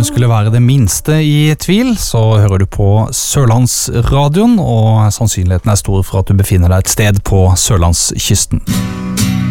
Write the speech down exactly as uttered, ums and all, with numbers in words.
skulle være det minste i tvil, så hører du på Sørlandsradioen, og sannsynligheten er stor for at du befinner deg et sted på Sørlandskysten.